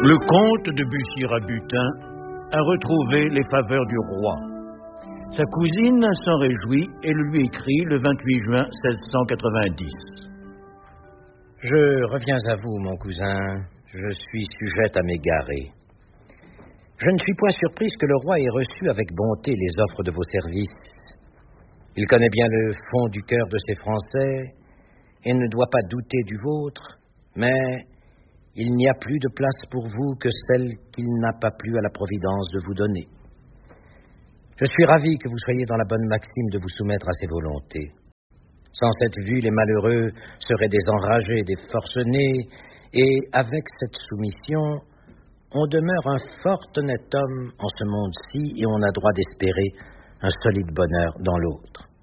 Le comte de Bussy-Rabutin a retrouvé les faveurs du roi. Sa cousine s'en réjouit et lui écrit le 28 juin 1690. Je reviens à vous, mon cousin. Je suis sujette à m'égarer. Je ne suis point surprise que le roi ait reçu avec bonté les offres de vos services. Il connaît bien le fond du cœur de ces Français et ne doit pas douter du vôtre, mais il n'y a plus de place pour vous que celle qu'il n'a pas plu à la Providence de vous donner. Je suis ravi que vous soyez dans la bonne maxime de vous soumettre à ses volontés. Sans cette vue, les malheureux seraient des enragés, des forcenés, et avec cette soumission, on demeure un fort honnête homme en ce monde-ci et on a droit d'espérer un solide bonheur dans l'autre.